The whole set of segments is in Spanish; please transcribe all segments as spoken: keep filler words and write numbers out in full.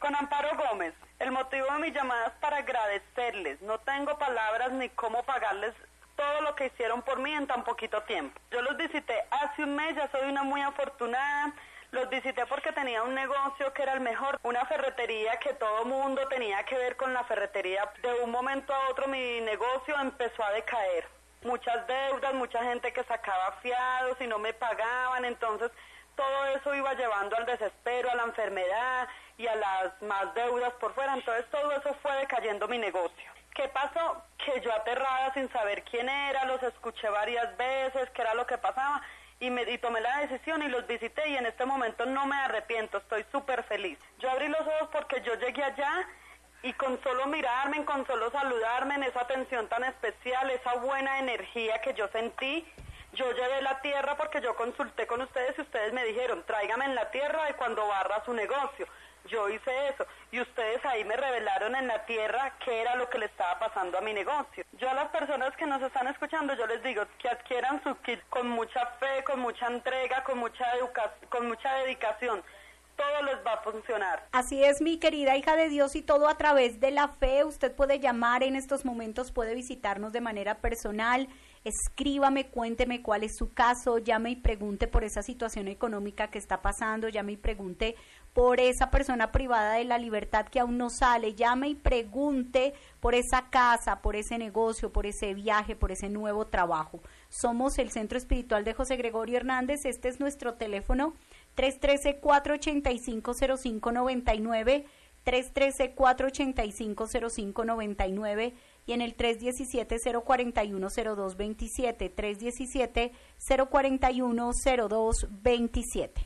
Con Amparo Gómez. El motivo de mi llamada es para agradecerles. No tengo palabras ni cómo pagarles todo lo que hicieron por mí en tan poquito tiempo. Yo los visité hace un mes, ya soy una muy afortunada. Los visité porque tenía un negocio que era el mejor, una ferretería que todo mundo tenía que ver con la ferretería. De un momento a otro mi negocio empezó a decaer. Muchas deudas, mucha gente que sacaba fiados y no me pagaban, entonces todo eso iba llevando al desespero, a la enfermedad y a las más deudas por fuera. Entonces todo eso fue decayendo mi negocio. ¿Qué pasó? Que yo aterrada sin saber quién era, los escuché varias veces, qué era lo que pasaba y, me, y tomé la decisión y los visité y en este momento no me arrepiento, estoy súper feliz. Yo abrí los ojos porque yo llegué allá y con solo mirarme, con solo saludarme, en esa atención tan especial, esa buena energía que yo sentí, yo llevé la tierra porque yo consulté con ustedes y ustedes me dijeron, tráigame en la tierra de cuando barra su negocio. Yo hice eso y ustedes ahí me revelaron en la tierra qué era lo que le estaba pasando a mi negocio. Yo a las personas que nos están escuchando, yo les digo que adquieran su kit con mucha fe, con mucha entrega, con mucha educación, con mucha dedicación. Todo les va a funcionar. Así es, mi querida hija de Dios, y todo a través de la fe. Usted puede llamar en estos momentos, puede visitarnos de manera personal, escríbame, cuénteme cuál es su caso, llame y pregunte por esa situación económica que está pasando, llame y pregunte por esa persona privada de la libertad que aún no sale, llame y pregunte por esa casa, por ese negocio, por ese viaje, por ese nuevo trabajo. Somos el Centro Espiritual de José Gregorio Hernández, este es nuestro teléfono, tres uno tres, cuatro ocho cinco, cero cinco nueve nueve, tres uno tres, cuatro ocho cinco, cero cinco nueve nueve y en el tres uno siete, cero cuatro uno, cero dos dos siete, tres uno siete, cero cuatro uno, cero dos dos siete.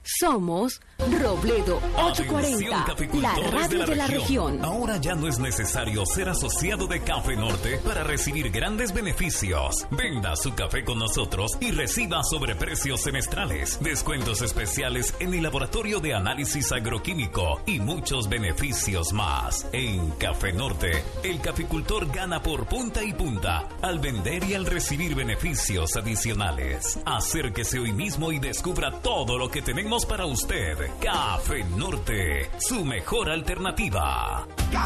Somos Robledo ochocientos cuarenta, la radio de la región. Ahora ya no es necesario ser asociado de Café Norte para recibir grandes beneficios. Venda su café con nosotros y reciba sobreprecios semestrales, descuentos especiales en el laboratorio de análisis agroquímico y muchos beneficios más. En Café Norte, el caficultor gana por punta y punta al vender y al recibir beneficios adicionales. Acérquese hoy mismo y descubra todo lo que tenemos para usted. Café Norte, su mejor alternativa.